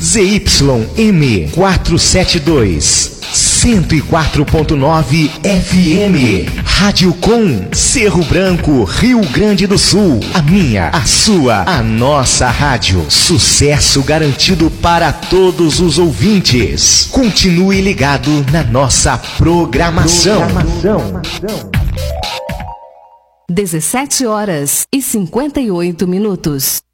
ZYM 472, 104.9 FM. Rádio Com, Cerro Branco, Rio Grande do Sul. A minha, a sua, a nossa rádio. Sucesso garantido para todos os ouvintes. Continue ligado na nossa programação. 17h58.